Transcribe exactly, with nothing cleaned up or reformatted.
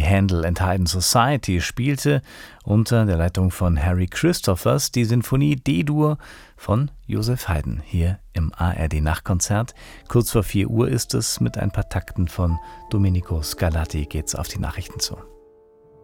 Handel and Haydn Society spielte unter der Leitung von Harry Christophers die Sinfonie D-Dur von Joseph Haydn hier im A R D-Nachtkonzert. Kurz vor vier Uhr ist es, mit ein paar Takten von Domenico Scarlatti geht's auf die Nachrichten zu.